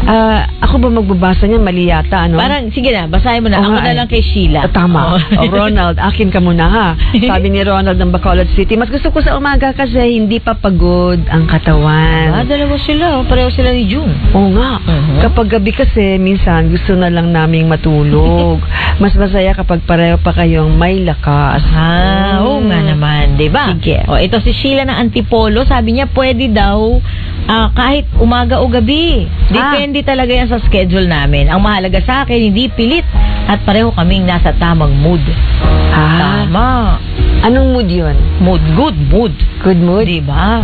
Ako ba magbabasa niya? Mali yata, ano? Parang, sige na, basahin mo na. Ako na lang kay Sheila. Tama. Ronald, akin ka muna ha. Sabi ni Ronald ng Bacolod City, mas gusto ko sa umaga kasi hindi pa pagod ang katawan. Dalawa sila. Pareho sila ni June. Oo nga. Kapag gabi kasi, minsan gusto na lang naming matulog. Mas masaya kapag pareho pa kayong may lakas. Oo nga naman, diba? Sige. Ito si Sheila ng Antipolo, sabi niya pwede daw kahit umaga o gabi. Depende talaga yan sa schedule namin. Ang mahalaga sa akin, hindi pilit at pareho kaming nasa tamang mood. Tama. Anong mood yun? Mood. Good mood. Good mood? Diba?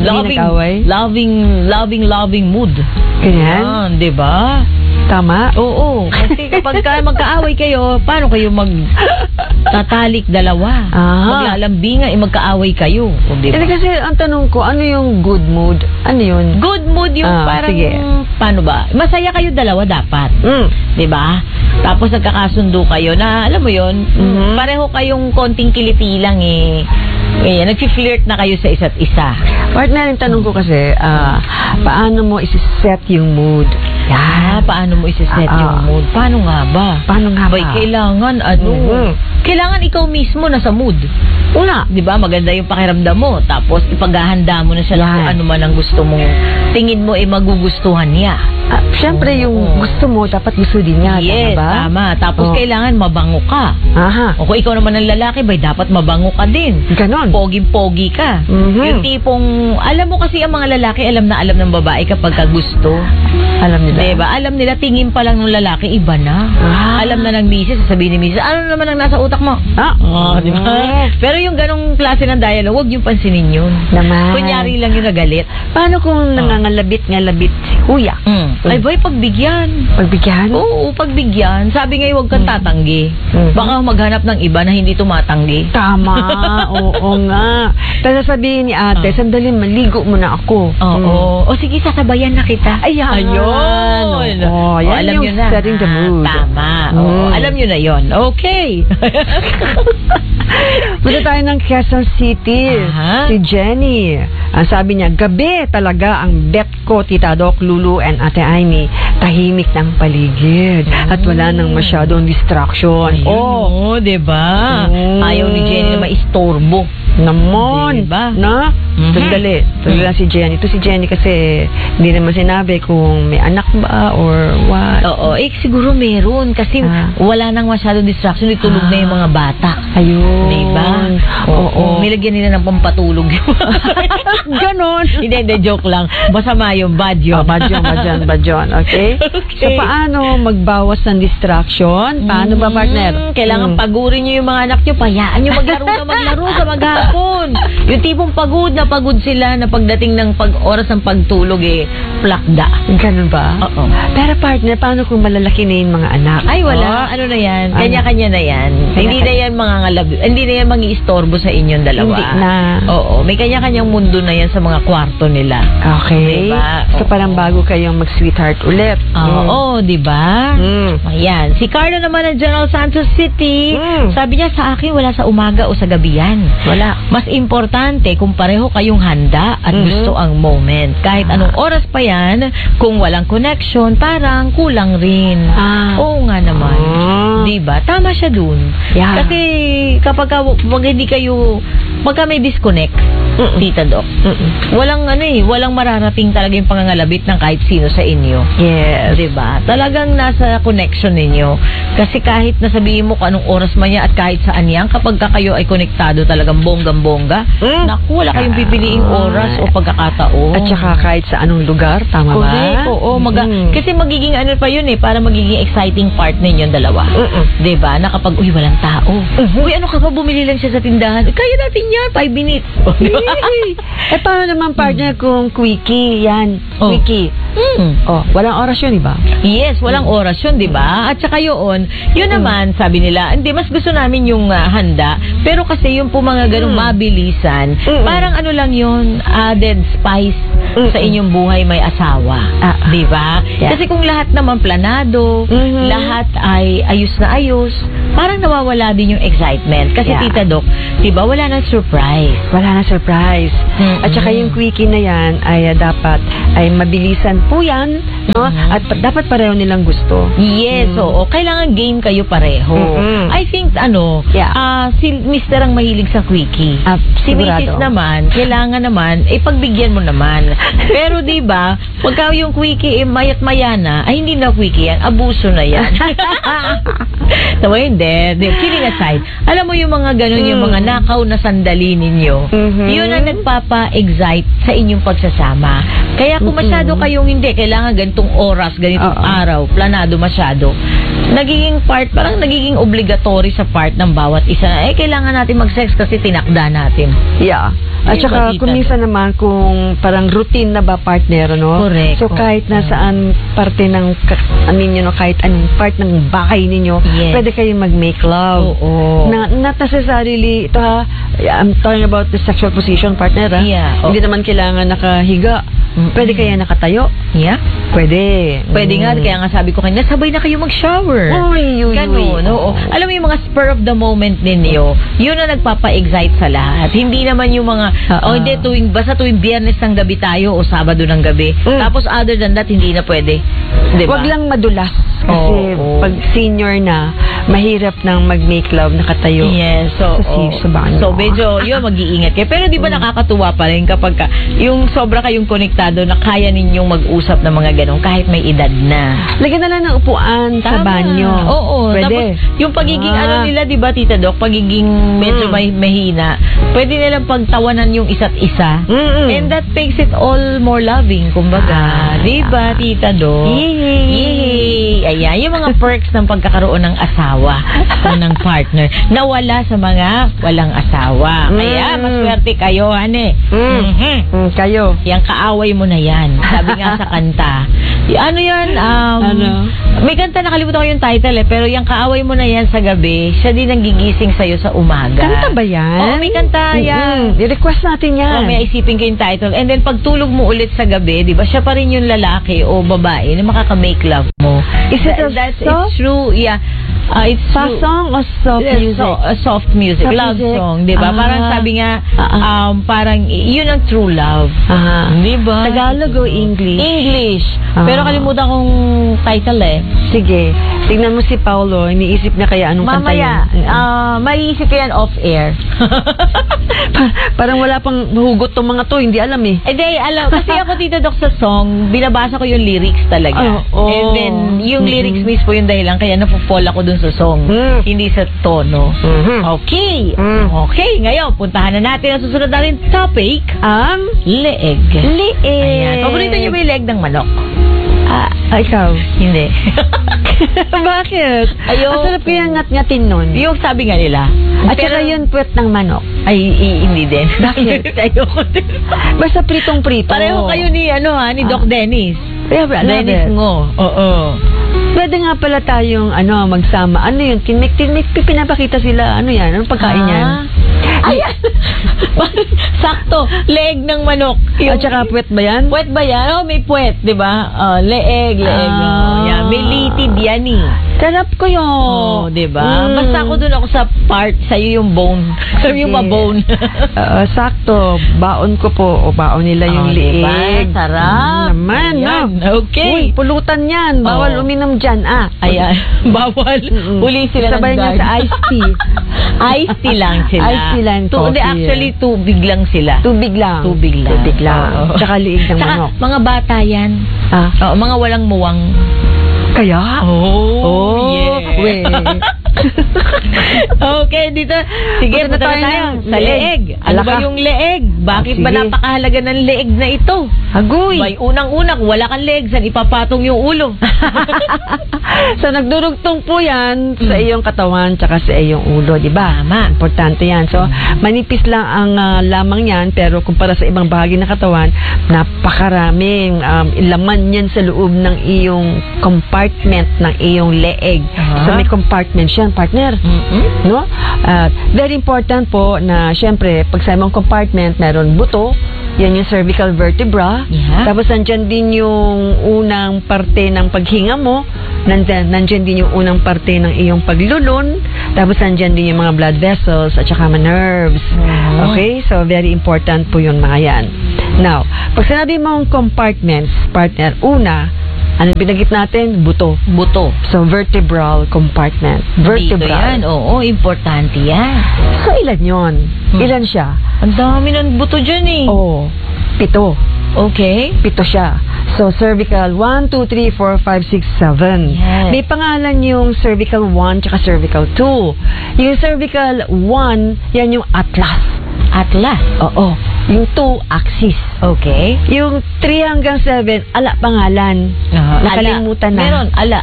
Loving mood. Ganyan? Diba? Tama? Oo. Kasi kapag magkaaway kayo, paano kayo magtatalik dalawa? Maglalambingan, magkaaway kayo. Diba? Kasi ang tanong ko, ano yung good mood? Ano yun? Good mood yung parang, sige. Paano ba? Masaya kayo dalawa dapat. Diba? Tapos nagkakasundo kayo na, alam mo yun, pareho kayong konting kiliti lang nag-flirt na kayo sa isa't isa. Partner, yung tanong ko kasi, paano mo isi-set yung mood? Paano mo isi-set yung mood? Paano nga ba? Kailangan, kailangan ikaw mismo nasa mood. Una, di ba? Maganda yung pakiramdam mo. Tapos, ipaghahanda mo na siya kung ano man ang gusto mo. Tingin mo, magugustuhan niya. Siyempre, yung gusto mo, dapat gusto din niya. Yes, tama. Tapos, kailangan mabango ka. O kung ikaw naman ang lalaki, dapat mabango ka din. Ganon. Pogi-pogi ka. Yung tipong, alam mo kasi ang mga lalaki, alam na alam ng babae kapag gusto. Alam nila. Diba? Alam nila, tingin pa lang ng lalaki, iba na. Alam na ng misis, sasabihin ni misis, ano naman ang nasa utak mo? Diba? Pero yung ganong klase ng dialogue, huwag yung pansinin yun. Kunyari lang yung nagalit. Paano kung nangangalabit si kuya? Ay boy, pagbigyan. Pagbigyan? Oo, pagbigyan. Sabi ngayon, huwag kang tatanggi. Baka maghanap ng iba na hindi tumatanggi. Tama. Oo nga. Tapos sabihin ni ate, sandali, maligo muna ako. O sige, sasabayan na kita. Ayun. Yan alam yung nyo na. setting the mood. Tama. Alam nyo na yon. Okay. Punta tayo ng Quezon City. Si Jenny. Ang sabi niya, gabi talaga ang bet ko, Tita Doc, Lulu, and Ate Amy. Tahimik ng paligid. At wala nang masyadong distraction. Diba? Ayaw ni Jenny na maistorbo. Namon. Diba? Na? Sandali. Sandali lang si Jenny. Ito si Jenny kasi hindi naman sinabi kung may anak ba or what. Siguro meron. Kasi wala nang masyadong distraction. Itulog na yung mga bata. Ayun. Diba? Nilagyan nila ng pampatulog. Ganon. Hindi, joke lang. Masama yung bad yun. Bad yun. Okay? So, paano magbawas ng distraction? Paano ba, partner? Kailangan pagurin nyo yung mga anak nyo. Payaan nyo maglaro sa maghapon. Yung tipong pagod sila na pagdating ng oras ng pagtulog plakda. Ganun ba? Pero partner, paano kung malalaki na yung mga anak? Ay, wala. Ano na yan? Kanya-kanya na yan. Hindi na yan hindi na yan mag-iistorbo sa inyong dalawa. Hindi na. May kanya-kanyang mundo na yan sa mga kwarto nila. Okay. Diba? So, parang bago kayong mag-sweetheart ulit. Diba? Ayan. Si Carlo naman ng General Santos City, sabi niya sa akin, wala sa umaga o sa gabi yan. Wala. Mas importante kung pareho kayong handa at gusto ang moment. Kahit anong oras pa yan, kung walang connection, parang kulang rin. Oo nga naman. Diba? Tama siya dun. Kasi kapag hindi kayo, magka may disconnect, Tita Doc, walang mararating talaga yung pangangalabit ng kahit sino sa inyo. Yes. Diba? Talagang nasa connection ninyo. Kasi kahit nasabihin mo kung anong oras man yan at kahit saan yan, kapag kayo ay konektado talagang bonggang-bongga, naku, wala kayong pipiliing oras o pagkakataon. At saka kahit sa anong lugar, tama ba? Correct, kasi magiging pa yun para magiging exciting part ninyong dalawa. Diba? Na kapag, walang tao. Ano ka ba, bumili lang siya sa tindahan. Kaya natin yan, 5 minutes. Paano naman partner kung quickie yan? Quickie. Walang oras yun, diba? Yes, walang oras yun, diba? At saka yun naman, sabi nila, hindi, mas gusto namin yung handa, pero kasi yung po mga ganong mabilisan, parang lang yun, added spice sa inyong buhay may asawa. Diba? Kasi kung lahat naman planado, lahat ay ayos na ayos, parang nawawala din yung excitement. Kasi Tita Doc, diba, wala nang surprise. At saka yung quickie na yan ay dapat ay mabilisan po yan, no? At dapat pareho nilang gusto. Yes, oo. Kailangan game kayo pareho. I think, si Mr. ang mahilig sa quickie. Si Mrs. naman, kailangan naman, pagbigyan mo naman. Pero diba, pagka yung quickie, mayat-maya na, ay hindi na quickie yan, abuso na yan. So, hindi. Kidding aside, alam mo yung mga ganun, yung mga nakaw na sandali ninyo, yun ang nagpapa-excite sa inyong pagsasama. Kaya kung masyado kayong hindi, kailangan ganitong oras, ganitong araw, planado masyado, nagiging part, parang nagiging obligatory sa part ng bawat isa. Kailangan natin mag-sex kasi tinakda natin. Yeah. At saka kung minsan naman, kung parang routine na ba partner, no? Correct. So kahit nasaan parte ng kahit anong part ng bahay ninyo, pwede kayong mag-make love. Not necessarily, ito ha, I'm talking about the sexual position, partner, ha? Hindi naman kailangan nakahiga. Pwede kaya nakatayo? Yeah. Pwede. Pwede nga, kaya nga sabi ko kanina, sabay na kayo mag-shower. Ganun, oo. Alam mo yung mga spur of the moment ninyo, yun ang nagpapa-excite sa lahat. Hindi naman yung mga, hindi, basta tuwing Biyernes ng gabi tayo o Sabado ng gabi. Tapos other than that, hindi na pwede. Diba? Wag lang madulas. Kasi pag senior na, mahirap nang mag-make love nakatayo. Yes, so medyo, yun, mag-iingat kayo. Pero di ba nakakatuwa pa rin kapag yung sobra kayong konektado na kaya ninyong mag-usap ng mga ganun kahit may edad na. Lagyan na lang ng upuan sa banyo. Pwede. Tapos yung pagiging nila, di ba, Tita Doc, pagiging medyo mahina, pwede nilang pagtawanan yung isa't isa. And that makes it all more loving, kumbaga. Di ba, Tita Doc? Yay! Ayan, yung mga perks ng pagkakaroon ng asawa o ng partner na wala sa mga walang asawa. Kaya, maswerte kayo, hane. Kayo. Yang kaaway mo na yan. Sabi nga sa kanta. Ano yan? May kanta, nakalimutan ko yung title pero yung kaaway mo na yan sa gabi, siya din ang gigising sa'yo sa umaga. Kanta ba yan? May kanta yan. I-request natin yan. May isipin ko yung title. And then, pagtulog mo ulit sa gabi, di ba, siya pa rin yung lalaki o babae na makaka-make love mo. Is it it's true, yeah. It's fast song or soft music? Soft music. Love song, di ba? Parang sabi nga, parang yun ang true love. Di ba? Tagalog o English? English. Pero kalimutan kong title Sige. Tignan mo si Paulo, iniisip na kaya anong kanta yan. Mamaya, maiisip ko yan off-air. Parang wala pang hugot tong mga to, hindi alam alam. Kasi ako, Tita Doc, sa song, binabasa ko yung lyrics talaga. And then, yung lyrics mismo yung dahilan, kaya napupol ako dun sa song. Hindi sa tono. Okay. Okay, ngayon, puntahan na natin ang susunod natin topic, ang leeg. Ayan. Paborito niyo ba yung leg ng manok? Ikaw? Hindi. Bakit? Ang sarap kaya ngat-ngatin nun. Yung sabi nga nila. At saka yun puwet ng manok. Ay, hindi din. Bakit? Ayoko din. Basta pritong-prito. Pareho kayo ni Doc Dennis. Dennis Ngo. Pwede nga pala tayong magsama. Ano yun? Pinapakita sila. Ano yan? Anong pagkain yan? Ayan. Sakto. Leeg ng manok. At saka puwet ba yan? Puwet ba yan? May puwet, di ba? Leeg. Yan. May litid yan Sarap ko yun. Di ba? Basta ako dun ako sa part, sa'yo yung bone. Sa'yo yung ma-bone. Sakto. Baon ko po. O baon nila yung leeg. Diba? Sarap. Naman, Okay. Uy, pulutan yan. Bawal uminom dyan, Ayan. Bawal. Uli sila sabay ng guard. Sabay sa iced tea. Iced tea lang sila. Iced tea lang. Actually, tubig lang sila. Tubig lang. Tsaka liig ng manok. Mga bata yan. Mga walang muwang. Kaya? Yeah. Okay, dito. Sige, punta na tayo sa leeg. Ano ba yung leeg? Bakit ba napakahalaga ng leeg na ito? Hagoy. Bay, unang-una, kung wala kang leeg, saan ipapatong yung ulo? So, nagdurugtong po yan sa iyong katawan tsaka sa iyong ulo, di ba? Tama. Importante yan. So, manipis lang ang lamang yan, pero kumpara sa ibang bahagi ng katawan, napakaraming laman yan sa loob ng iyong compartment ng iyong leeg. So, may compartment siya, partner. No? Very important po na, syempre, pag sa imong compartment, meron buto, yan yung cervical vertebra. Tapos, nandyan din yung unang parte ng paghinga mo, nandyan din yung unang parte ng iyong paglulun, tapos nandyan din yung mga blood vessels at saka mga nerves. Okay? So, very important po yun mga yan. Now, pag sinabi mong compartments, partner, una, ano binagit natin? Buto. So, vertebral compartment. Dito yan. Oo, importante yan. So, ilan yon? Ilan siya? Ang dami ng buto dyan eh. Oo. 7. Okay. 7 siya. So, cervical 1, 2, 3, 4, 5, 6, 7. Yes. May pangalan yung cervical 1 tsaka cervical 2. Yung cervical 1, yan yung atlas. Atlas? Oo. Yung 2, axis. Okay. Yung 3 hanggang 7, ala pangalan. Nakalimutan na. Meron, ala.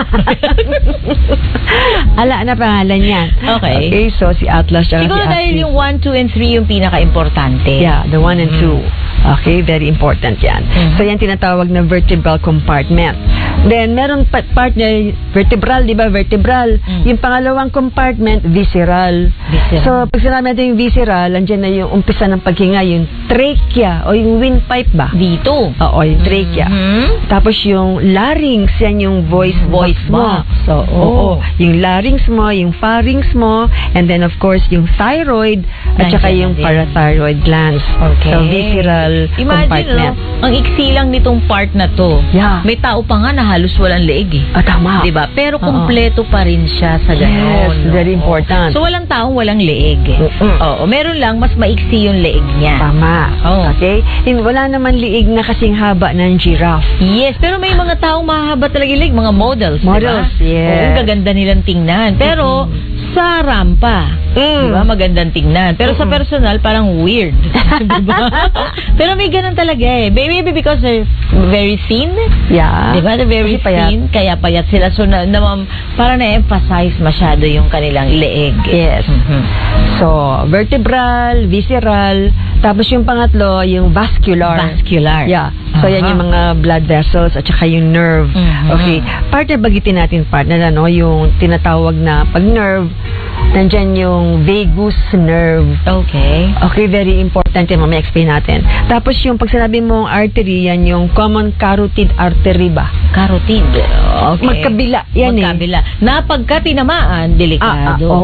Ala na pangalan yan. Okay. So, si atlas tsaka siguro si axis. dahil yung 1, 2, and 3 yung pinaka-importante. Yeah, the 1 and 2. Okay, very important yan. So, yan tinatawag na vertebral compartment. Then, meron partner, vertebral, di ba? Vertebral. Yung pangalawang compartment, visceral. So, pag sinabi natin yung visceral, andyan na yung umpisa ng paghinga, yung trachea o yung windpipe ba? Dito. Oo, yung trachea. Tapos yung larynx, yan yung voice box mo. So, yung larynx mo, yung pharynx mo, and then of course, yung thyroid, at saka yung parathyroid glands. Okay. So, visceral compartment. No? Ang iksi lang nitong part na to. Yeah. May tao pa nga na halos walang leeg eh. Tama. Diba? Pero kumpleto pa rin siya sa gano'n. Yes, very important. So, walang taong walang leeg. Oo, meron lang, mas maiksi yung leeg niya. Tama. Oh. Okay? Wala naman liig na kasing haba ng giraffe. Yes, pero may mga taong mahaba talaga yung leeg, mga models. Models, diba? yes. Oo, gaganda nilang tingnan. Pero, sa rampa, diba? Magandang tingnan. Pero sa personal, parang weird. Diba? Pero may ganun talaga eh. Maybe because they're very thin. Yeah. Diba? They're very thin. Kaya payat sila. So, parang na-emphasize masyado yung kanilang leeg. Yes. So, vertebral, visceral, tapos yung pangatlo, yung vascular. Yeah. So, yan yung mga blood vessels at saka yung nerve. Okay. Partner, bagitin natin, partner, ano, yung tinatawag na pag nerve, nandyan yung vagus nerve. Okay. Okay, very important yan. Mamaya explain natin. Tapos yung pag sinabi mong artery, yan yung common carotid artery ba? Carotid. Okay. Magkabila. Yan Magkabila. Na pagka tinamaan, delikado.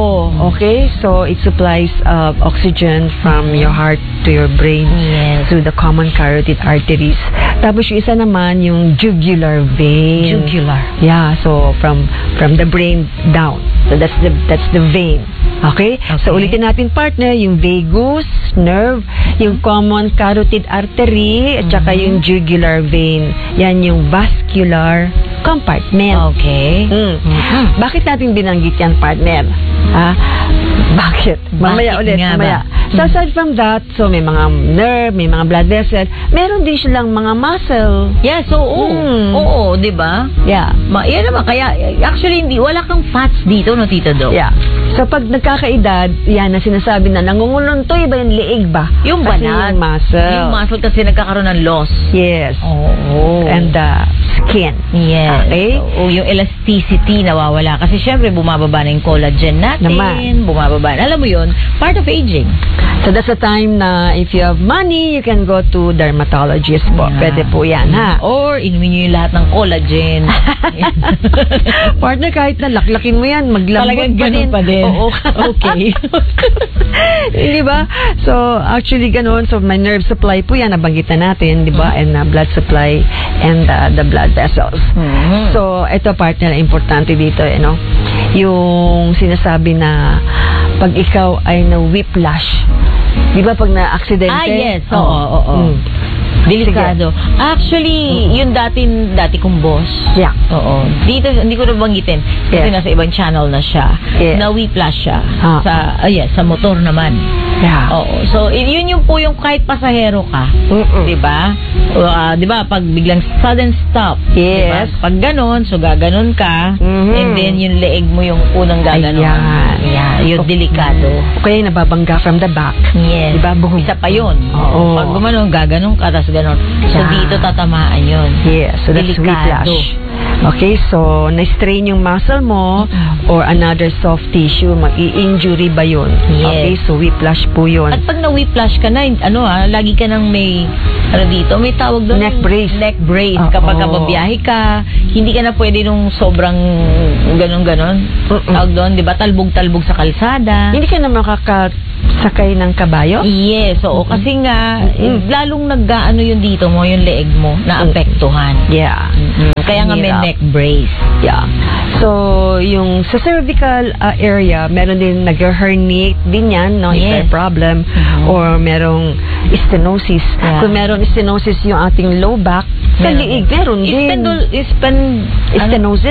Okay. So, it supplies oxygen from your heart to your brain through the common carotid arteries. Tapos yung isa naman, yung jugular vein. Jugular. Yeah, so from the brain down. So, that's the vein. Okay? So, ulitin natin, partner, yung vagus nerve, yung common carotid artery, at saka yung jugular vein. Yan yung vascular compartment. Okay. Bakit natin binanggit yan, partner? Bakit? Mamaya ulit. So, aside from that, so may mga nerve, may mga blood vessel, meron din silang mga muscle. Yeah, so, oo, di ba? Yeah. Yan naman, kaya, actually, wala kang fats dito, no, Tita Do? Yeah. So, pag nagkakaedad, yan na sinasabi na nangunguluntoy ba yung liig ba? Yung banat. Yung muscle. Yung muscle kasi nagkakaroon ng loss. Yes. Oo. And the skin. Yes. Okay? So, yung elasticity nawawala. Kasi syempre, bumababa na yung collagen natin. Bumababa. Alam mo yun, part of aging. So, that's the time na if you have money, you can go to dermatologist po. Yeah. Pwede po yan, ha? Or, inumin nyo yung lahat ng collagen. Partner, kahit na laklakin mo yan, maglambot talagang ganun pa din. Oo. Okay. Di ba? So, actually, ganun. So, my nerve supply po yan, nabanggit na natin, di ba? And blood supply and the blood vessels. So, ito, partner, importante dito, yung sinasabi na pag ikaw ay na-whiplash, di ba pag na-aksidente? Yes. Oo. Delikado. Actually, yung dati kong boss. Yeah. Oo. Dito, hindi ko nabanggitin. Kasi nasa ibang channel na siya. Na-whiplash siya. Sa motor naman. Yeah. Oo. So, yun yung po yung kahit pasahero ka. Diba? Diba? Pag biglang sudden stop. Yes. Diba? Pag ganon, so gaganon ka. And then, yung leeg mo yung unang gaganon. Ayan. Yung delikado. Kaya nababangga from the back. Yes. Yes. Diba? Boom. Isa pa yun. Oo. Pag gumanon, gaganong ka, tas ganon. So, Yeah. dito tatamaan yun. Yes, so that's Delikado. whiplash. Okay, so na-strain yung muscle mo or another soft tissue, mag-i-injury ba yun? Yes. Okay, so whiplash po yun. At pag na-whiplash ka na, lagi ka nang may, may tawag doon? Neck brace. Neck brace. Oo. Kapag babiyahe ka, hindi ka na pwede nung sobrang ganon-ganon. Tawag doon, di ba? Talbog-talbog sa kalsada. Hindi ka na makakasakay ng kabayo? Yes, oo. Kasi nga, lalong nag-ano yun dito mo, yung leeg mo, naapektuhan. Yeah. Kaya nga may Hirap. neck brace. Yeah. So, yung sa cervical area, meron din nag-herniate din yan, no? If Yes. may problem. Or merong stenosis. Yeah. Kung meron stenosis yung ating low back, sa liig, meron din. Stenosis?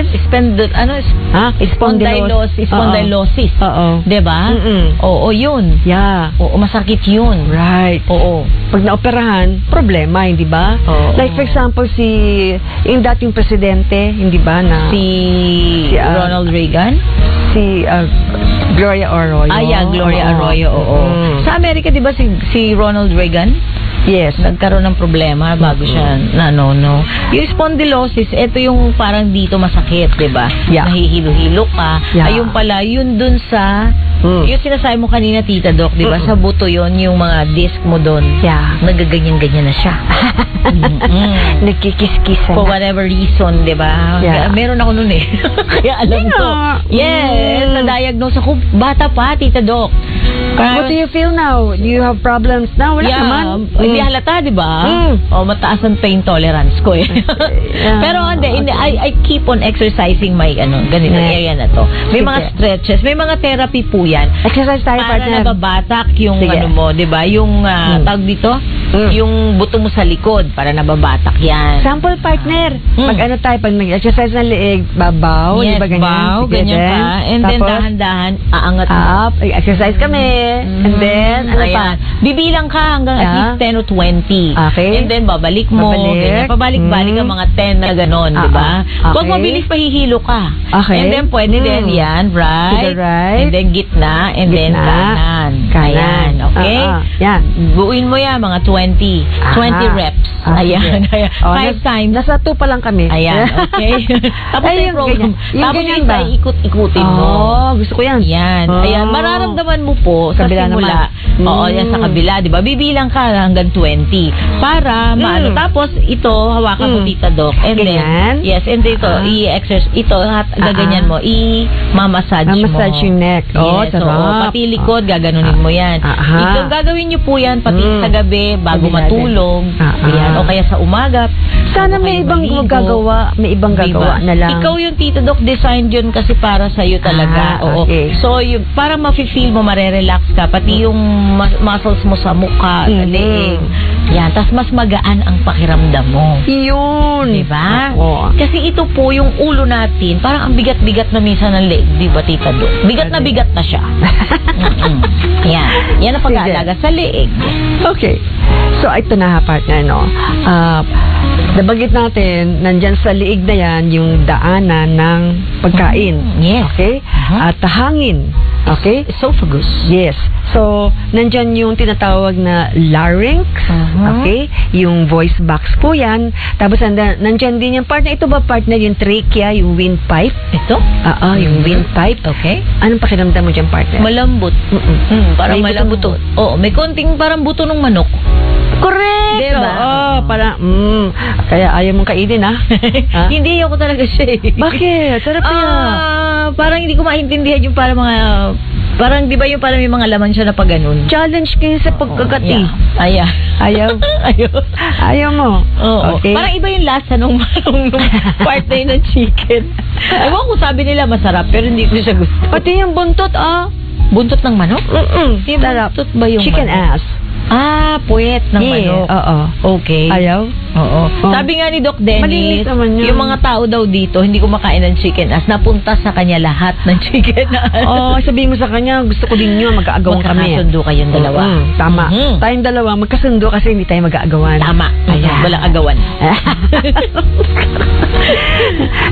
Spondylosis. Oo. Diba? Oo, yun. Yeah. Oo, masakit yun. Right. Oo. Pag naoperahan, problema, hindi ba? Oo. Like for example, yung dating presidente, hindi ba, na Si Ronald Reagan? si Gloria Arroyo. Gloria Arroyo, oo. Sa Amerika, di ba si Ronald Reagan? Yes. Nagkaroon ng problema bago siya no. Yung spondylosis, ito yung parang dito masakit, di ba? Yeah. Nahihilo-hilo ka. Yeah. Ayun pala, yun dun sa yung sinasabi mo kanina, Tita Doc, di ba? Sa buto yun, yung mga disc mo dun. Yeah. Nagaganyan-ganyan na siya. Nagkikis-kisan. For whatever reason, di ba? Yeah. Meron ako nun eh. Kaya alam ko. Yes, na-diagnose ako. Bata pa, Tita Doc. What do you feel now? Do you have problems now? Wala naman. Hindi halata, di ba? Mataas ang pain tolerance ko eh. Pero hindi, I keep on exercising my ganitong area na to. May mga stretches, may mga therapy po yan. Exercise tayo, para partner. nababatak yung Sige. mo, di ba? Yung tawag dito, yung buto mo sa likod para nababatak yan. Sample, partner. Mag-ano tayo, pag nag-exercise ng leeg, babaw, Yes, di ba ganyan? bow, Sige, ganyan then, ka. And then tapos, dahan-dahan, aangat mo. up, exercise kami. And then, ano pa? Ayan. Bibilang ka hanggang at least 10 o 20. Okay. And then, babalik mo. Ganyan. Pabalik-balik ang mga 10 na ganon, di ba? Okay. Huwag mabilis pahihilo ka. Okay. And then, pwede din yan, right? To the right. And then, gitna. And then, kanan. Ayan, okay? Yan. Buuin mo yan, mga 20. 20 reps. Ayan. Ayan. 5 times. Nasa 2 pa lang kami. Ayan, okay? Tapos Ay, yung program. yung Tapos ganyan yung ba? ikot-ikutin mo. Gusto ko yan. Yan. Oh. Ayan, mararamdaman mo po sa Kabila simula. naman. Oo, yan sa kabila, 'di ba? Bibilang ka hanggang 20 para maano. Tapos ito hawakan mo, Tita Doc. And ganyan? then yes, and then ito i-exercise ito gaganyan mo. I-massage mo. Massage yung neck. Yes, sarap. pati likod gaganunin mo yan. Ito gagawin niyo po yan pati sa gabi bago matulog. Yan, o kaya sa umaga. Sana may ibang gagawa, na lang. Ikaw yung Tita Doc designed yun kasi para sa iyo talaga. Oo. Okay. So yung para ma-feel mo, marerelax ka pati yung muscles mo sa mukha, sa leeg. Yan, tas mas magaan ang pakiramdam mo. Yun. Diba? Oo. Kasi ito po yung ulo natin, parang ang bigat-bigat na minsan ng leeg, di ba, Tita Doc? Bigat na siya. Yan ang pag-aalaga sa leeg. Okay. So, ito na ha, partner, no? Nabanggit natin, nandyan sa liig na yan, yung daanan ng pagkain. Yes. Okay? At hangin. Okay? Esophagus. Yes. So, nandyan yung tinatawag na larynx. Okay? Yung voice box po yan. Tapos, nandyan din yung partner. Ito ba, partner, yung trachea, yung windpipe? Ito? Yung windpipe. Okay. Anong pakiramdam mo dyan, partner? Malambot. Parang may malambot. Oo, may konting parang buto ng manok. Correct! Diba? Parang, kaya ayaw mong kainin, ha? Hindi ako talaga siya eh. Bakit? Sarap yan. Parang hindi ko maintindihan yung parang parang di ba yung parang may mga laman siya na pag ganun. Challenge kayo sa pagkakati. Ayaw. Ayaw mo. Oo. Okay. Parang iba yung lasa nung part na yun ng chicken. Ewan ko, sabi nila masarap pero hindi ko siya gusto. Pati yung buntot, Buntot ng manok? Sarap. Buntot ba yung chicken manok? ass. Puwet ng manok. Oo. Okay. Ayaw? Oo. Sabi nga ni Doc Dennis, malinis naman yun. yung mga tao daw dito, hindi kumakain ng chicken ass. Napunta sa kanya lahat ng chicken ass. Sabihin mo sa kanya, gusto ko din yun, mag-aagawan kami. Magkakasundo kayong dalawa. Tama. Tayong dalawa, magkasundo kasi hindi tayo mag-aagawan. Tama. Ayan. Walang agawan.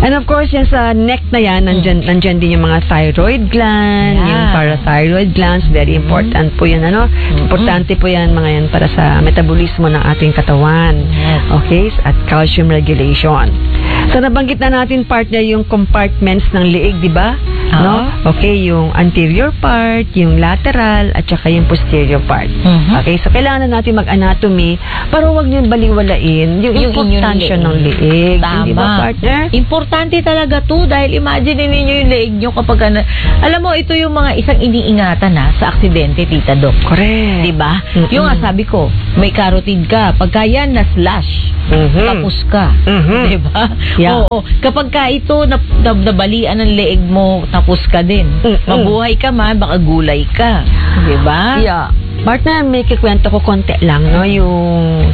And of course, yan sa neck na yan, nandyan din yung mga thyroid gland, yung parathyroid glands, very important po yan, Importante po yan, mga yan, para sa metabolismo ng ating katawan. Okay? At calcium regulation. So, nabanggit na natin, partner, yung compartments ng liig, di ba? No? Okay, yung anterior part, yung lateral, at saka yung posterior part. Okay, so kailangan na natin mag-anatomy para huwag nyo baliwalain yung importansya ng liig. Tama. Di ba, partner? Importante talaga to dahil imagine ninyo yung liig nyo kapag alam mo, ito yung mga isang iniingatan sa aksidente, Tita Doc. Correct. Di ba? Yung nga sabi ko, may carotid ka. Pagka yan na slash, tapos ka. Di ba? Yeah. Oo. Kapag ka ito nabalian ng leeg mo, tapos ka din. Mabuhay ka man, baka gulay ka. Di ba? Yeah. Partner, may kikwento ko konti lang, yung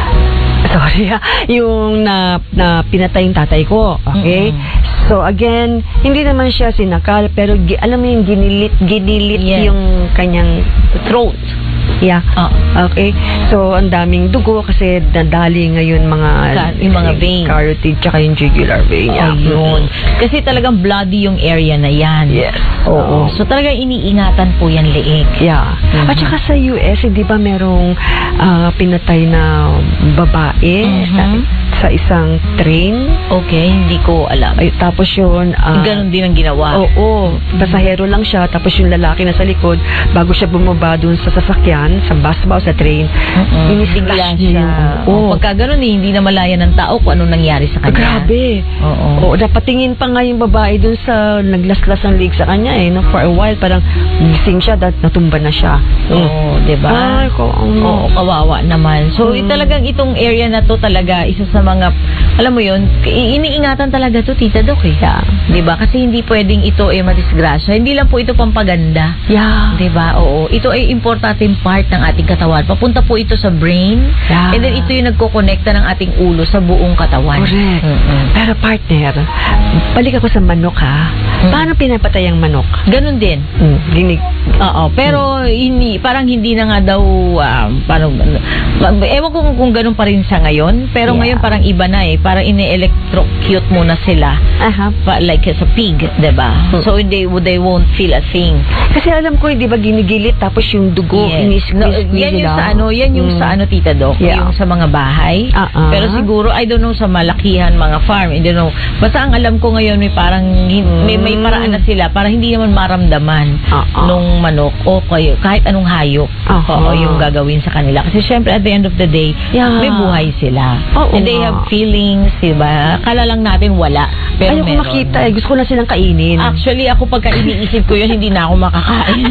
pinatay yung tatay ko. Okay? So again, hindi naman siya sinakal, pero alam mo yung ginilit yung kanyang throat. Yeah. Okay. So ang daming dugo kasi nadali ngayon yung mga vein, carotid tsaka yung jugular vein. Ayun. Kasi talagang bloody yung area na yan. Yes. Oo. So talagang iniingatan po yan leeg. Yeah. At saka sa US, di ba merong pinatay na babae sa isang train? Okay, hindi ko alam. Ay, tapos yun ganon din ang ginawa. Oo. Pasahero lang siya, tapos yung lalaki na sa likod, bago siya bumaba dun sa sasakyan, sa bus ba o sa train, bigla siya. Pagka ganon hindi na malaya ng tao kung anong nangyari sa kanya. Grabe. Oo. Napatingin pa nga yung babae dun sa naglaslas ang leg sa kanya for a while, parang gising siya, natumba na siya. Oo, diba? Ay, oo, kawawa naman. So, talagang itong area na to talaga, isa sa mga, alam mo yun, iniingatan talaga to, Tita Doc, diba? Kasi hindi pwedeng ito madisgrasya. Hindi lang po ito pampaganda. Yeah. Diba? Oo. Ito ay importanteng part ng ating katawan. Papunta po ito sa brain. Yeah. And then ito yung nagkokonekta ng ating ulo sa buong katawan. Correct. Pero partner, balik ako sa manok Paano pinapatay ang manok? Ganun din. Dinig. Oo. Pero parang hindi na nga daw ewan ko kung ganun pa rin sa ngayon. Pero ngayon parang iba na Parang ini-electrocute muna sila. Like sa pig, diba? So they won't feel a thing. Kasi alam ko, di ba ginigilit tapos yung dugo, yan yung sa Tita Doc, yung sa mga bahay. Pero siguro, I don't know sa malakihan, mga farm, I don't know. Basta ang alam ko ngayon, may paraan na sila para hindi naman maramdaman nung manok o kahit anong hayop yung gagawin sa kanila. Kasi syempre, at the end of the day, may buhay sila. And they have feelings, diba? Kala lang natin wala. Pero ayaw ko makita Gusto ko na silang kainin. Actually, ako pagka iniisip ko yun, hindi na ako makakain.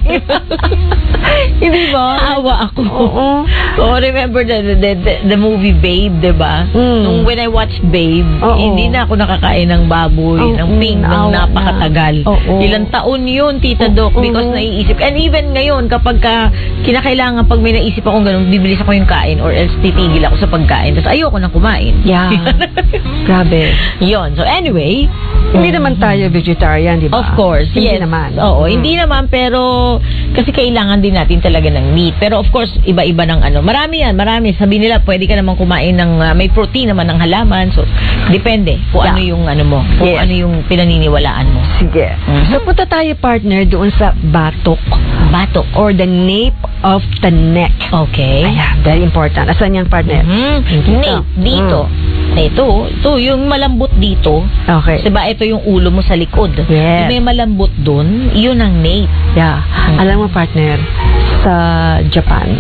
Hindi ba? Awa ako. Remember the movie Babe, diba? When I watched Babe, hindi na ako nakakain ng baboy, ng pig, ng napakatagal. Ilang taon yun, Tita Doc, because naiisip. And even ngayon, kapag kinakailangan, pag may naisip akong ganun, bibilis ako yung kain or else titigil ako sa pagkain. Tapos ayoko nang kumain. Yeah. Grabe. Yun. So anyway, hindi naman tayo vegetarian, di ba? Of course. Hindi yes. naman. Oo, hindi naman, pero kasi kailangan din natin talaga ng meat. Pero of course, iba-iba ng Marami yan, marami. Sabi nila, pwede ka naman kumain ng may protein naman ng halaman. So, depende kung ano yung mo, kung ano yung pinaniniwalaan mo. Sige. So, punta tayo, partner, doon sa batok. Batok. Or the nape of the neck. Okay. Ayan, very important. Asan yung partner? Nape, dito. Ito, yung malambot dito. Okay. Diba, ito yung ulo mo sa likod. Yes. Yung may malambot dun, yun ang nape. Yeah. Alam mo, partner, sa Japan,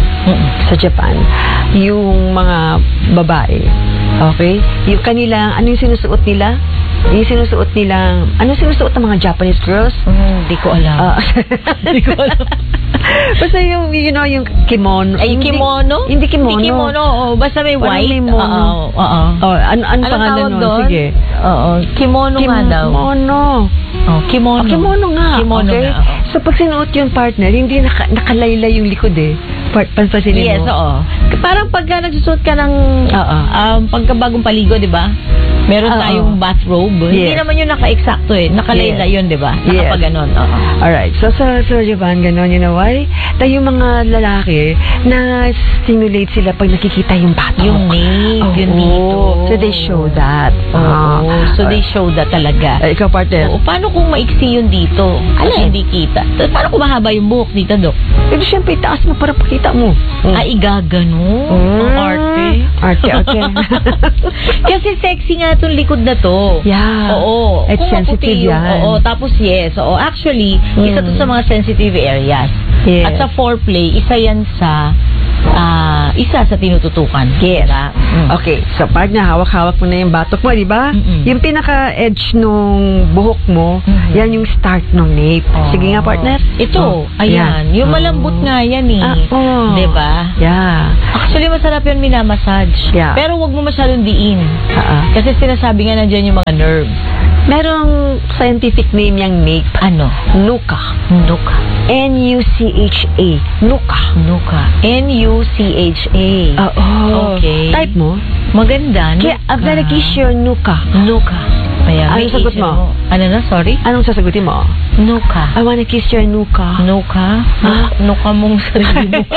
yung mga babae, okay? Yung kanilang, ano yung sinusuot nila? Yung sinusuot nilang, ano sinusuot ng mga Japanese girls? Hindi ko alam. Hindi ko alam. Basta yung kimono. Ay, kimono? Hindi kimono. Hindi kimono. Basta may white. May mono. Ano pangalan nun? Sige. Kimono nga daw. Kimono nga. Kimono okay? nga. So, pag sinuot yung partner, hindi nakalaylay yung likod Panpansinin Yes, mo? oo. Parang pagka nagsusuot ka ng Oo. pagkabagong paligo, di ba? Meron Oo. tayong bathrobe. Hindi Yes. naman yun naka-eksakto eh. Nakalayla Yes. yun, di ba? Yes. Nakapag ganon. Oo. Alright. So, sa Japan, gano'n, you know why? Dahil yung mga lalaki na stimulate sila pag nakikita yung batok. Yung nape, yung dito. So, they show that. So, they show that talaga. Ikaw, partner. Oo, paano kung maiksi yun dito? Alin? Hindi kita. Paano kung mahaba yung buhok dito, Dok? Pero siyempre, itaas mo para pakita mo. Ay, igagano. Ang arte. Arte. Kasi sexy nga itong likod na to. Yeah. Oo. It's Kung maputi sensitive yung, yan. Oo, tapos yes. Oo, actually, isa to sa mga sensitive areas. Yes. At sa foreplay, isa yan sa tinututukan. Yes. Diba? Okay. So, partner, hawak-hawak mo na yung batok mo, di ba? Yung pinaka-edge nung buhok mo, yan yung start ng nape. Sige nga, partner. Ito, ayan. Yung malambot nga yan eh. Diba? Yeah. Actually, masarap yun minamassage. Yeah. Pero wag mo masyadong diin. Kasi sinasabi nga nandiyan yung mga nerves. Merong scientific name yung nape. Ano? Nuka. Nuka. N-U-C-H-A. Nuka. Nuka. N-U-C-H-A. Oo. Okay. Type mo. Maganda. Kaya, I'm gonna kiss your nuka. Nuka. Kaya, Anong sagot mo? Ano na? Sorry? Anong sasagutin mo? Nuka. I wanna kiss your nuka. Nuka? Nuka mong sarili mo.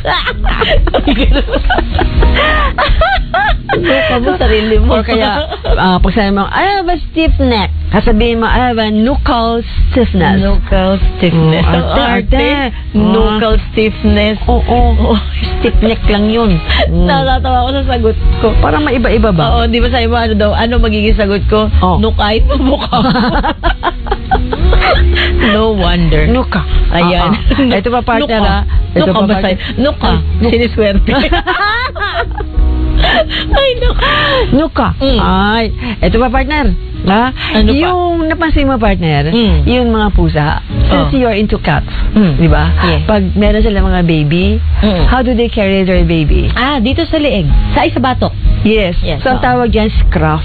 Nuka mo sarili mo. Or kaya, pag sabi mo, I have a stiff neck. Kasabihin mo, I have a nuchal stiffness. Nuchal stiffness. Arte. Nuchal stiffness. Oo. Stiff neck lang yun. Natatawa ko sa sagot ko. Parang maiba-iba ba? Oo, di ba sabi mo, ano daw, ano magiging sagot ko? Nukay pa mukha. No wonder. Nuka. Ayan. Ito pa partner ha? Nuka ba sa'yo? Nuka. Siniswerte. Ay, nuka. Nuka. Ay. Ito pa partner. Ha? Ano pa? Yung napansin mo partner, yung mga pusa, since you're into cats, di ba? Yes. Pag meron sila mga baby, how do they carry their baby? Dito sa leeg. Sa batok. Yes. So, ang tawag yan, scruff.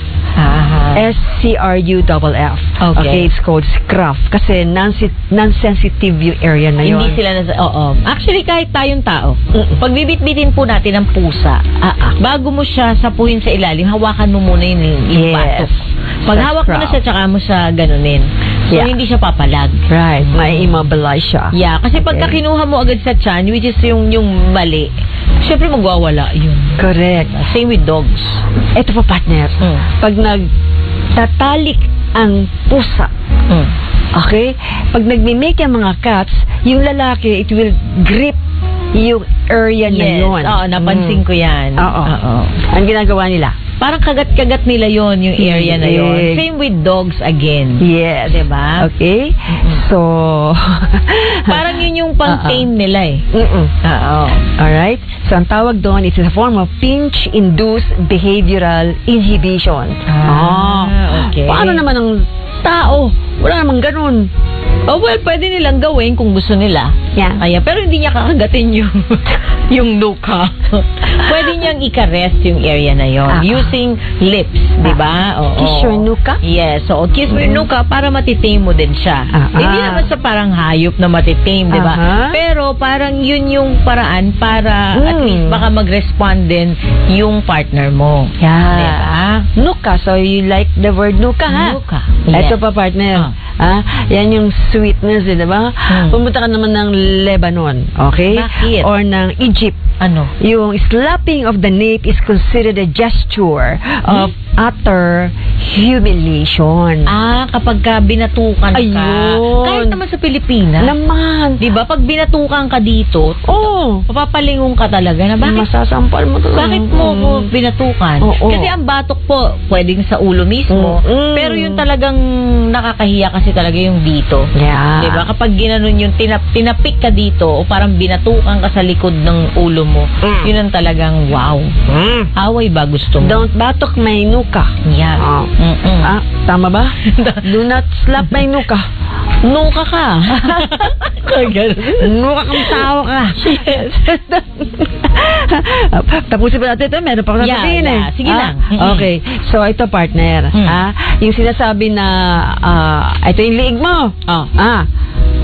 S-C-R-U-F-F. Okay, it's called scruff. Kasi non-sensitive yung area na yun. Hindi sila Actually, kahit tayong tao, pag bibit-bitin po natin ng pusa, bago mo siya sapuhin sa ilalim, hawakan mo muna yung batok. Pag hawak mo na siya, tsaka mo siya ganunin. So, hindi siya papalag. Right. May immobilize siya. Yeah, kasi pagka kinuha mo agad sa tiyan, which is yung mali, syempre magwawala yun. Correct. Same with dogs. Ito pa partner. Pag nagtatalik ang pusa, okay? Pag nagmimake ang mga cats, yung lalaki, it will grip yung area na yun. Oo, napansin ko yan. Oo. Ang ginagawa nila? Parang kagat-kagat nila yon yung area na yon. Same with dogs again. Yes. Diba? Okay? So, parang yun yung pang-tame nila eh. Alright? So, ang tawag doon is a form of pinch-induced behavioral inhibition. Okay. Paano naman ang tao? Wala namang ganun. Well, pwede nilang gawin kung gusto nila. Yeah. Pero hindi niya kakagatin yung nuka. Pwede niyang i-caress yung area na yon using lips, di ba? Kiss your nuka? Yes. So, kiss your nuka para matitame mo din siya. Hindi naman sa parang hayop na matitame, di ba? Pero parang yun yung paraan para at least baka mag-respond din yung partner mo. Yeah. Diba? Nuka. So, you like the word nuka, ha? Nuka. Ito pa, partner. Yan yung sweetness, di ba? Pumunta ka naman ng Lebanon, okay? Bakit? Or ng Egypt. Ano? Yung slapping of the nape is considered a gesture of utter humiliation. Kapag ka binatukan ka. Kahit naman sa Pilipinas. Naman. Diba? Pag binatukan ka dito, papapalingon ka talaga na bakit? Masasampal mo talaga. Bakit mo ko binatukan? Kasi ang batok po, pwedeng sa ulo mismo. Pero yung talagang nakakahiya kasi talaga yung dito. Yeah. Diba? Kapag ginanon yung tinapik ka dito o parang binatukan ka sa likod ng ulo mo, yun ang talagang wow. Away ba gusto mo? Don't batok my nuka. Yeah. Tama ba? Do not slap my nuka. Nuka ka. Nuka kang tao ka. Yes. Tapusin ba natin ito? Meron pa ako sasabihin eh. Sige lang. Okay. So, ito partner. Yung sinasabi na ito yung liig mo.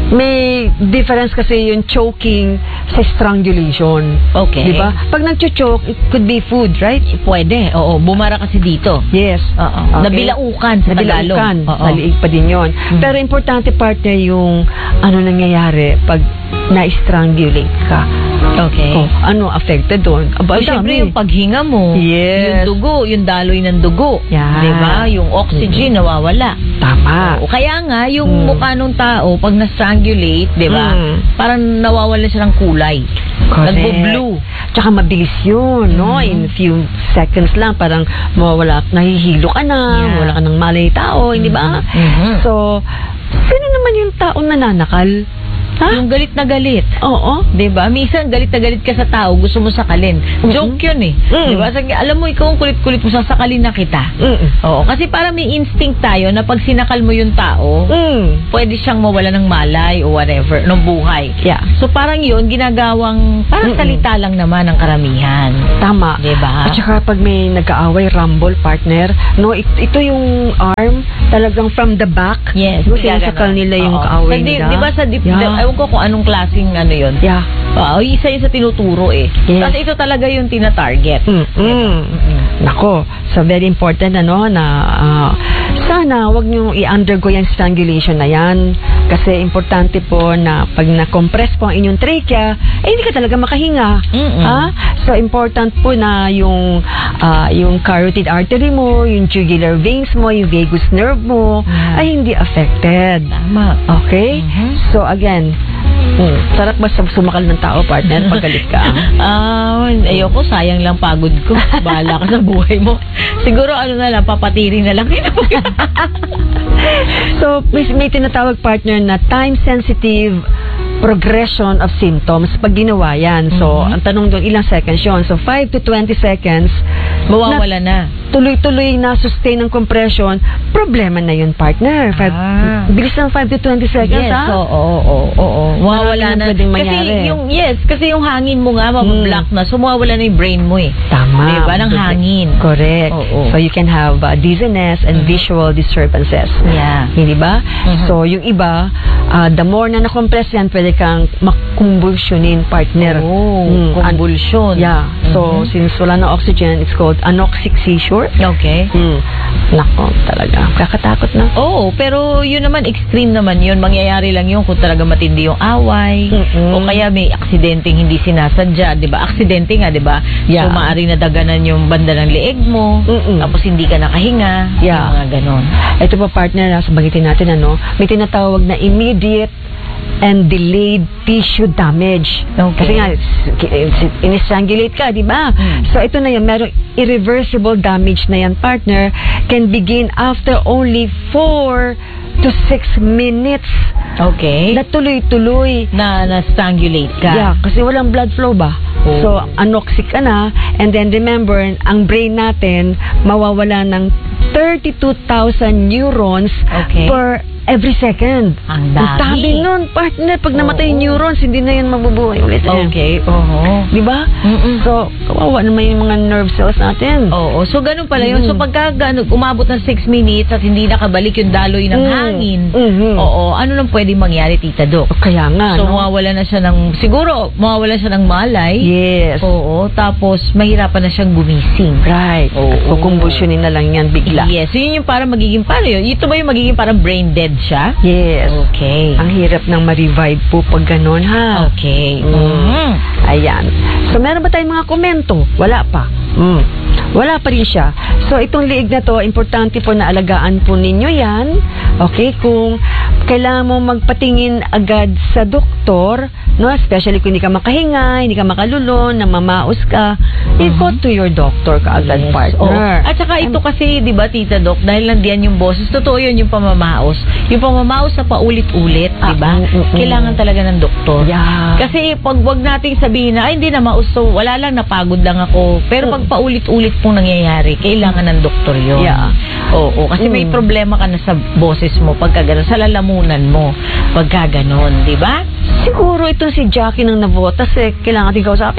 may difference kasi yung choking sa strangulation. Okay. Diba? Pag nag-choke, it could be food, right? Pwede. Oo, bumara kasi dito. Yes. Oo. Okay. Nabilaukan sa Tagalog. Nabilaukan. Oo. Sa liig pa din yun. Pero importante partner yung ano nangyayari pag na-strangulate ka. Okay. Oh, ano affected doon? Aba, Siyempre yung paghinga mo, Yes. yung dugo, yung daloy ng dugo. Yeah. Diba? Yung oxygen nawawala. Tama. O kaya nga, yung mukha ng tao, pag na-strangulate, di ba? Parang nawawala siya ng kulay. Correct. Nagbo-blue. Tsaka mabilis yun, no? In few seconds lang, parang mawawala, nahihilo ka na, wala ka ng malay tao, hindi ba? So, sino naman yung taong nananakal? Ha? Yung galit na galit. Oo. Diba? Minsan galit na galit ka sa tao, gusto mo sakalin. Joke yun eh. Diba? Alam mo, ikaw ang kulit-kulit mo, sasakalin na kita. Oo. Kasi parang may instinct tayo na pag sinakal mo yung tao, pwede siyang mawala ng malay o whatever, ng buhay. Yeah. So parang yun, ginagawang, parang salita lang naman ng karamihan. Tama. Diba? At saka pag may nag-aaway, rumble, partner, no, ito yung arm, talagang from the back. Yes. No, sinasakal nila yung kaaway nila. Diba sa ewan ko kung anong klaseng ano yun. Yeah. Isa yun sa tinuturo eh. Yes. Kasi ito talaga yung tina-target. Nako, so very important ano na sana wag niyo i-undergo yung strangulation na yan kasi importante po na pag na-compress po ang inyong trachea, hindi ka talaga makahinga. So important po na yung carotid artery mo, yung jugular veins mo, yung vagus nerve mo ay hindi affected. Tama. Okay? So again, sarap ba sumakal ng tao, partner, pag galit ka? Ayoko, sayang lang pagod ko. Bahala ka sa buhay mo. Siguro ano na lang, papatirin na lang. So, may tinatawag, partner, na time-sensitive progression of symptoms pag ginawa yan. So, ang tanong doon, ilang seconds yun? So, 5 to 20 seconds, mawawala na. Tuloy-tuloy na sustain ng compression, problema na yun, partner. Bilis ng 5 to 20 seconds, yes, oo. Mawawala na. Kasi yung hangin mo nga, mabablock na. So, mawawala na yung brain mo eh. Tama. Diba? Ng hangin. Correct. So, you can have dizziness and visual disturbances. Yeah. Hindi ba? So, yung iba, the more na na-compress yan, pwede kang makumbulsyonin, partner. Convulsion. Yeah. So, since wala na oxygen, it's called anoxic seizure. Okay. Nako, talaga. Kakatakot na. Pero yun naman, extreme naman yun. Mangyayari lang yun kung talaga matindi yung away. O kaya may aksidenteng hindi sinasadya. Diba? Aksidente nga, diba? Yeah. So, maaari nadaganan yung banda ng leeg mo. Tapos hindi ka nakahinga. Yeah. Yung mga ganon. Ito pa, partner, sabagitin natin, may tinatawag na immediate and delayed tissue damage. Okay. Kasi nga, in-strangulate ka, di ba? So, ito na yun. Merong irreversible damage na yan, partner. Can begin after only 4 to 6 minutes. Okay. Na tuloy-tuloy. Na-strangulate ka. Yeah, kasi walang blood flow ba? So, anoxic ka na. And then, remember, ang brain natin, mawawala ng 32,000 neurons per every second. Ang dami. Tabi nun, partner. Pag namatay yung neurons, hindi na yan mabubuhay ulit. Okay. Diba? So, kawawa naman yung mga nerve cells natin. So, ganun pala yun. So, pagka umabot ng 6 minutes at hindi nakabalik yung daloy ng hangin, ano nang pwede mangyari, Tita Doc? Kaya nga, so, mawawala na siya ng, siguro, mawawala siya ng malay. Yes. Tapos, mahirapan na siyang gumising. Right. Kukumbulsyonin na lang yan bigla. Yes. So, yun yung parang magiging, paano yun? Ito ba yung magiging parang brain dead siya? Yes. Okay. Ang hirap nang ma-revive po pag ganun, ha? Okay. Ayan. So, meron ba tayong mga komento? Wala pa. Wala pa rin siya. So, itong liig na to, importante po na alagaan po ninyo yan. Okay? Kung kailangan mo magpatingin agad sa doktor, no? Especially kung hindi ka makahinga, hindi ka makalulon, namamaos ka, go to your doctor kaagad, partner. At saka ito kasi, di ba, Tita Doc, dahil nandiyan yung boses, totoo yun yung pamamaos. Yung pamamaos sa paulit-ulit, di ba? Kailangan talaga ng doktor. Yeah. Kasi pag wag nating sabihin na, ay hindi na maus, so wala lang, napagod lang ako. Pero pag paulit-ulit pong nangyayari, kailangan ng doktor yun. Yeah. Kasi may problema ka na sa boses mo, pagka gano'n, sa lalamunan mo, pagka gano'n, di ba? Siguro itong si Jackie ng Navotas, kailangan natin kausapin.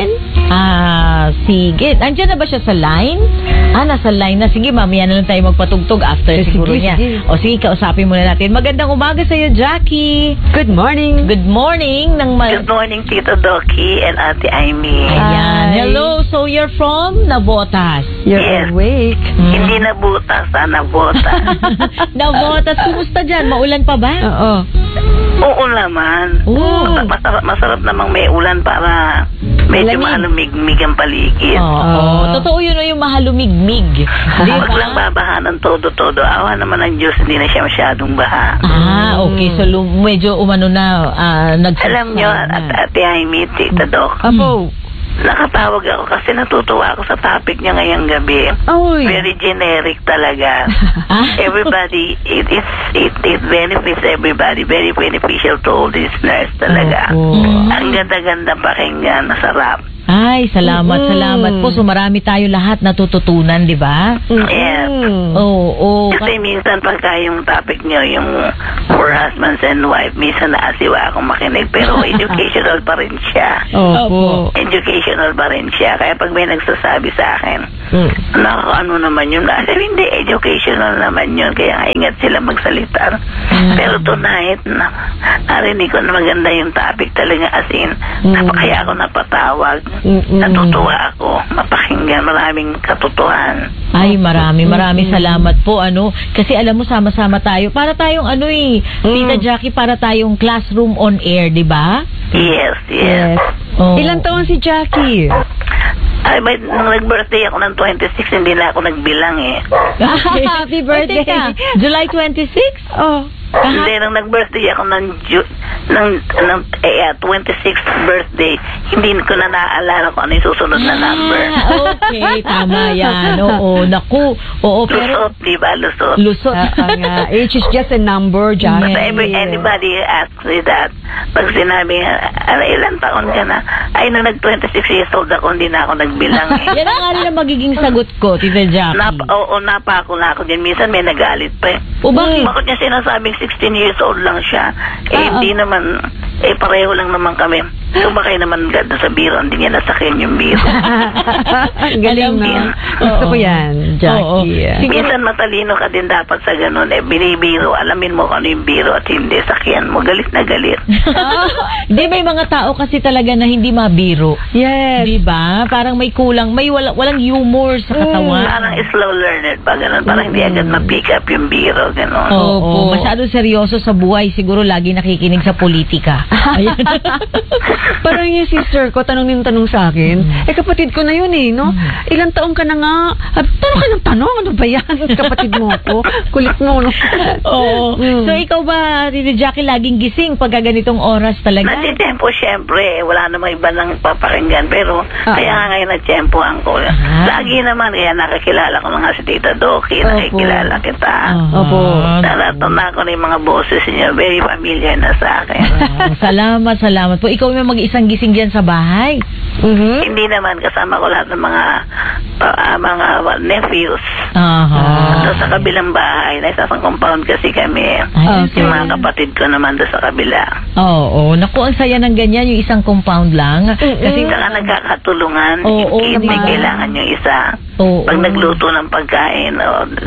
Sige. Andiyan na ba siya sa line? Nasa line na. Sige, mamaya na lang tayo magpatugtog after siguro niya. Sige. O sige, kausapin muna natin. Magandang umaga sa'yo, Jackie. Good morning. Good morning. Good morning, Tito Doki and Ate Amy. Ayan. Hi. Hello. So, you're from Navotas. You're Yes. awake. Hindi na butas, nabotas. Navotas. Kumusta dyan? Maulan pa ba? Oo. Oo naman. Oo. Masarap namang may ulan para medyo Malamig. maalumig-mig ang paligid. Oo. Totoo yun yung mahalumig-mig. Di Huwag ba? lang babaha ng todo-todo. Awa naman ng Diyos, hindi na siya masyadong baha. Okay. So, medyo umano na Alam nyo, Ate Amy, Tita Doc, Apo. nakatawag ako kasi natutuwa ako sa topic niya ngayong gabi. Oy. Very generic talaga. Everybody, it benefits everybody. Very beneficial to all listeners talaga. Opo. Ang ganda-ganda pakinggan, masarap. Ay, salamat po. So, marami tayo lahat natututunan, di ba? Yes. Oo. Kasi minsan pagka yung topic nyo, yung for husbands and wife, minsan naasiwa akong makinig, pero educational pa rin siya. Opo. Educational pa rin siya. Kaya pag may nagsasabi sa akin, ano naman yun? Hindi, educational naman yun. Kaya ingat sila magsalita. Pero tonight, narinig ko na maganda yung topic talaga, as in, kaya ako napatawag. Natutuwa ako. Mapakinggan, maraming katotohanan. Ay, marami salamat po, kasi alam mo, sama-sama tayo. Para tayong Tita Jackie, para tayong classroom on air, di ba? Yes. Oh. Ilang taon si Jackie? Ay, nung nag-birthday ako ng 26, hindi na ako nagbilang eh. Happy birthday. Teka, July 26? Oh. Hindi, nung nag-birthday ako ng 26th birthday, hindi ko na naaalala kung ano yung susunod na number. Okay, tama yan. Oo, naku. Oo, pero... Lusot, di ba? Lusot. Lusot. Nga. Age is just a number, Jackie. Basta anybody asks me that, pag sinabi, ilan taon ka na? Ay, nung nag-26 years old ako, hindi na ako nagbilang eh. Yan ang na magiging sagot ko, Tita Jackie. Napako na ako dyan. Minsan may nagalit pa eh. O bakit? Bakit niya sinasabing 16 years old lang siya? Hindi naman, pareho lang naman kami. Sumakay naman ganda sa biro, hindi niya nasakyan yung biro. Ang galing, no? Gusto ko yan, Jackie. Minsan matalino ka din dapat sa ganun binibiro, alamin mo kung ano yung biro at hindi, sakyan mo, galit na galit. Di, may mga tao kasi talaga na hindi mabiro. Yes. Di ba? Parang may kulang, walang humor sa katawan. Parang slow learner pa, ganun. Parang hindi agad ma-pick up yung biro, ganun. Oo. Masyado seryoso sa buhay. Siguro lagi nakikinig sa politika. Ayan. Parang yung sister ko, tanong sa akin, kapatid ko na yun no? Ilang taong ka na nga? Tanong ka ng tanong, ano ba yan? Kapatid mo ko. Kulit mo, no? Oo. So, ikaw ba, Tita Jackie, laging gising pagka ganitong oras talaga? Natitempo, syempre. Wala namang iba nang papakinggan. Pero, kaya nga ngayon nagtempohan ko. Lagi naman, kaya nakakilala ko mga si Tita Doki, nakikilala kita. Opo. Naratanda ko na yung mga boses niyo. Very familiar na sa akin. Salamat po. Ikaw may mag-isang gising dyan sa bahay? Hindi naman, kasama ko lahat ng mga nephews. Sa kabilang bahay, na isang compound kasi kami. Yung mga kapatid ko naman doon sa kabila. Oo. Naku, ang saya ng ganyan, yung isang compound lang. Kasi saka nagkakatulungan. Oo, may kailangan yung isa. Pag nagluto ng pagkain,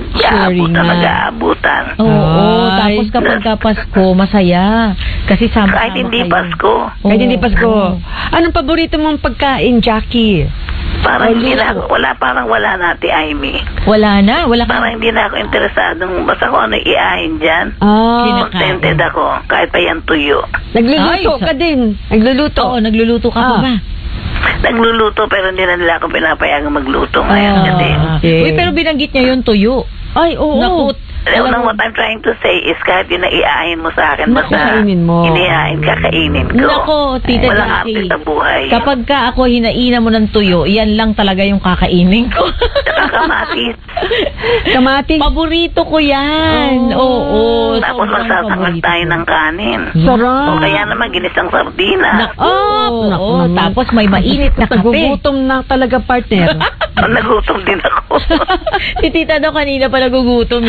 mag-aabutan. Oo. Tapos kapag Pasko, masaya. Kasi sama-sama kahit hindi kayo. Pasko. Kahit hindi Pasko. Anong paborito mong pagkain, Jackie? Parang hindi na ako, wala na, Ate Amy. Wala na? Parang hindi na ako interesadong basta kung ano iahin dyan. Contented ako, kahit pa yan tuyo. Nagluluto ka din. Nagluluto. Oo, nagluluto ka pa ba? Nagluluto pero hindi na nila ako pinapayagang magluto ngayon. Uy, pero binanggit niya yung tuyo. Ay, oo. Naku, what I'm trying to say is kahit yun na iahin mo sa akin, basta kainin mo. inihain, kakainin ko. Nako, Tita Walang Jackie. arte sa buhay. Kapag ka ako hinaina mo ng tuyo, yan lang talaga yung kakainin ko. Kamatis. Kamatis. Paborito ko yan. Oo. Tapos magsasangag tayo ng kanin. Sarap. O kaya naman ginisang sardina. Oo. Tapos may mainit na kape. Nagugutom na talaga, partner. Nagutom din ako. Si Tita daw kanina pa nagugutom kasi kanina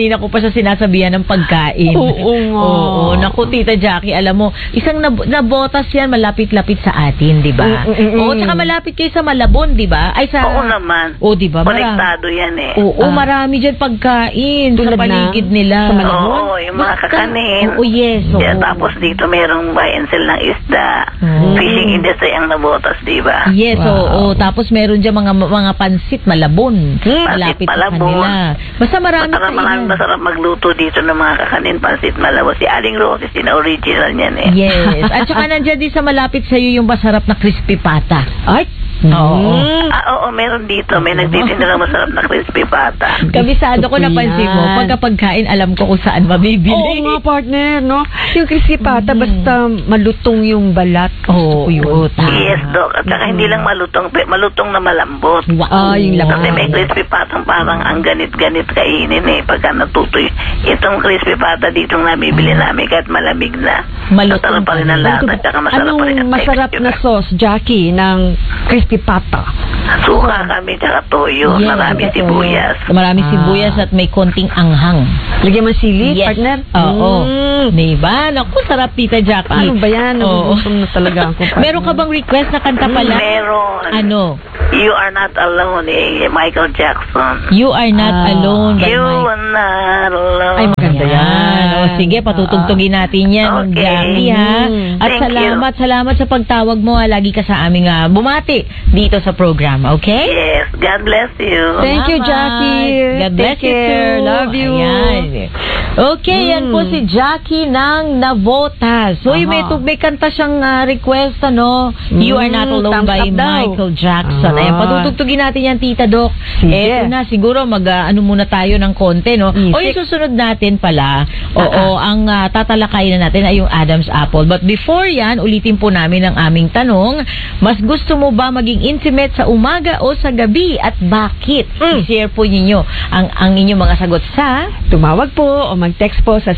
kanina ko pa siya sinasabihan ng pagkain. Oo nga. Oo, naku, Tita Jackie, alam mo, isang nabotas yan, malapit-lapit sa atin, di ba? Oo, tsaka malapit kayo sa Malabon, di ba? Ay, sa... Oo naman. Oo, di ba? Konektado yan eh. Oo, marami dyan pagkain sa paligid nila. Sa Malabon? Oo, yung mga kakanin. Oo, yes. Yeah, tapos dito merong buy and sell ng isda. Fishing industry ang nabotas, di ba? Yes, oo. Tapos meron dyan mga pansit, Malabon. Malapit sa kanila. Basta marami masarap magluto dito ng mga kakanin, pansit, Malabon. Si Aling Roses, din original niyan eh. Yes. At saka nandiyan din sa malapit sa iyo yung masarap na crispy pata. Ay, oo. Oo, meron dito. May nagtitinda ng masarap na crispy pata. Kabisado ko, napansin mo, pagkapagkain, alam ko kung saan mabibili. Oo nga, partner, no? Yung crispy pata, basta malutong yung balat. Oo, yun. Yes, Doc. At saka hindi lang malutong na malambot. Yung Kasi may crispy patang parang ang ganit-ganit kainin eh. Pagka natutoy. Itong crispy pata ditong nabibili namin kahit malamig na. Masarap pa rin ang lasa. At saka masarap pa rin ang masarap na sauce, Jackie, ng crispy pata? Suka kami, tsaka toyo. Yes, maraming sibuyas. Maraming sibuyas at may konting anghang. Lagyan mo sili, partner? Oo. Diba? Naku, sarap, Tita Jackie. Paano ba yan? Nagugutom na talaga ako. Meron ka bang request na kanta pala? Meron. Ano? You Are Not Alone, Michael Jackson. You Are Not Alone by You Are Not Alone. Ay, maganda yan. O, sige, patutugtugin natin yan, Okay. Jackie, ha? At salamat sa pagtawag mo. Lagi ka sa aming bumati dito sa program, okay? Yes. God bless you. Thank you, Jackie. God bless you too. Love you. Ayan. Okay, yan po si Jackie ng Navotas. So, may kanta siyang request, ano? You Are Not Alone by Michael Jackson. Ayan, patutugtugin natin yan, Tita Doc. Eto na, siguro ano muna tayo ng konti, no? O yung susunod natin pala, ang tatalakayin na natin ay yung Adam's Apple. But before yan, ulitin po namin ang aming tanong, mas gusto mo ba maging intimate sa umaga o sa gabi at bakit? I-share po ninyo ang inyong mga sagot sa tumawag po o mag-text po sa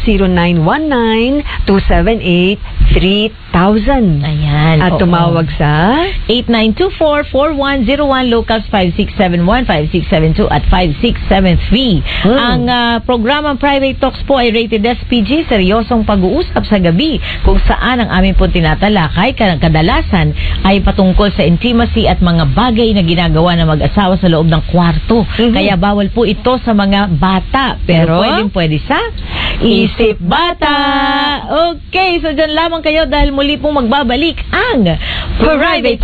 0919-278-3000. Ayan. At tumawag sa 8924-4101, locals 5671, 5672 at 5673. Ang programang Private Talks po ay rated SPG, seryosong pag-uusap sa gabi, kung saan ang aming po tinatalakay kadalasan ay patungkol sa intimacy at mga bagay na ginagawa ng mag-asawa sa loob ng kwarto. Kaya bawal po ito sa mga bata. Pero pwede sa Isip Bata. Okay, so dyan lamang kayo dahil muli pong magbabalik ang Private